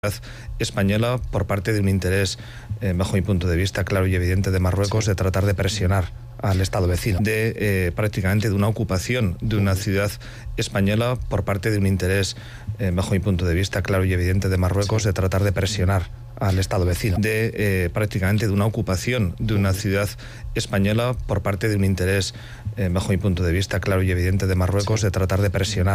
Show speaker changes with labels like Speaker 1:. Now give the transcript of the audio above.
Speaker 1: española por parte de un interés, bajo mi punto de vista, claro y evidente de Marruecos, de tratar de presionar al Estado vecino, prácticamente de una ocupación de una ciudad española por parte de un interés, bajo mi punto de vista, claro y evidente de Marruecos, de tratar de presionar al Estado vecino, prácticamente de una ocupación de una ciudad española por parte de un interés, bajo mi punto de vista, claro y evidente de Marruecos, de tratar de presionar